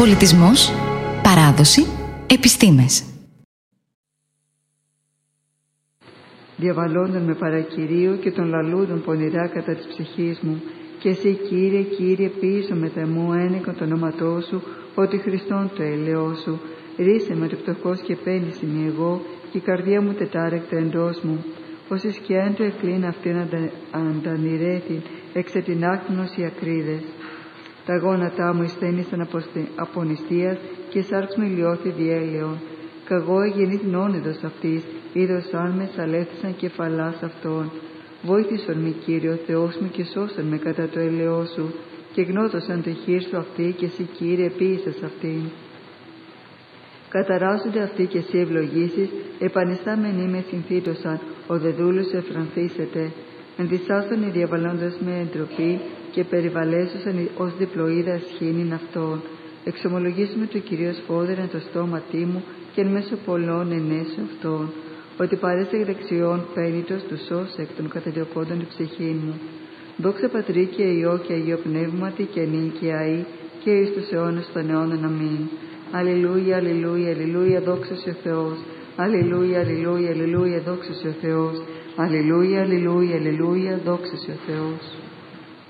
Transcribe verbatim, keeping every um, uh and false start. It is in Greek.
Πολιτισμός, παράδοση, επιστήμες. Διαβαλώντων με παρακυρίου και των λαλούδων πονηρά κατά της ψυχής μου, και εσύ, Κύριε, Κύριε, πίσω με τα μου ένεκον το όνοματό σου, ότι Χριστόν το έλεό σου. Ρίσε με το φτωχός και πένηση μη εγώ, και η καρδιά μου τετάρεκτα εντός μου. Ως η σκιά του εκλίν αυτήν αντανηρέθην, εξ την άκνος οι ακρίδες. Τα γόνατά μου εισθένησαν από νηστείας, και σάρξ μου ηλιώθη διέλεον. Καγώ εγεννήθην όνειδος αυτής, είδος αν με σαλέθησαν κεφαλάς αυτών. Βόηθησον με, Κύριο Θεός μου, και σώσον με κατά το έλεό σου, και γνώτωσαν το χείρ σου αυτή, και εσύ, Κύριε, επίησες αυτήν. Καταράζονται αυτοί, και εσύ ευλογήσεις, επανιστάμενοι με συνθήτωσαν, ο δεδούλος εφρανθήσεται. Ενδυσάσαν οι διαβαλώντες με εντροπή, και περιβαλέσουσαν ως διπλοίδα σχήνην αυτών. Εξομολογήσουμε του Κυρίου σφόδεραν το στόματί μου, και εν μέσω πολλών ενέσου αυτών. Ότι παρέσαι δεξιών πένητος του σώσε εκ των καταδιωκόντων η ψυχή μου. Δόξα Πατρί και Υιό και Αγίο Πνεύματι, και νυν και αεί, και εις τους αιώνας των αιώνων. Αμήν. Αλληλούια, αλληλούια, αλληλούια, δόξα σε ο Θεός. Αλληλούια, αλληλούια, αλληλούια, δόξα σε ο Θεός. Αλληλούια, αλληλούια, αλληλούια, δόξα σε ο Θεός.